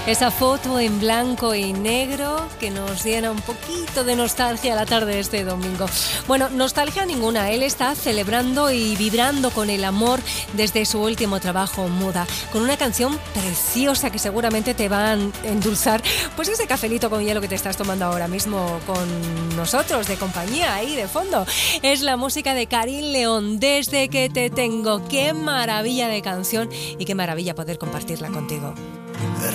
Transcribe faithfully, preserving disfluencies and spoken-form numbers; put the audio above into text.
Esa foto en blanco y negro que nos llena un poquito de nostalgia la tarde de este domingo. Bueno, nostalgia ninguna, él está celebrando y vibrando con el amor desde su último trabajo, Muda, con una canción preciosa que seguramente te va a endulzar pues ese cafelito con hielo que te estás tomando ahora mismo con nosotros, de compañía ahí de fondo. Es la música de Karin León, Desde que te tengo. Qué maravilla de canción y qué maravilla poder compartirla contigo.